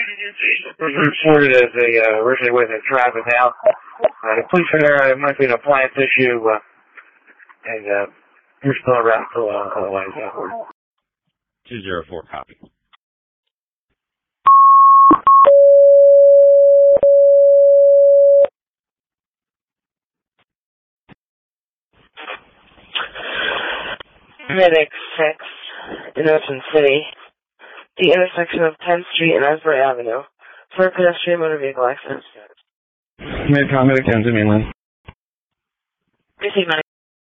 was reported as originally with a traffic now. The police are there. It might be an appliance issue, and you're still around till otherwise. 204 copy. Medic 6 in Ocean City, the intersection of 10th Street and Asbury Avenue, for a pedestrian motor vehicle accident. Medic 10 to mainland. Receive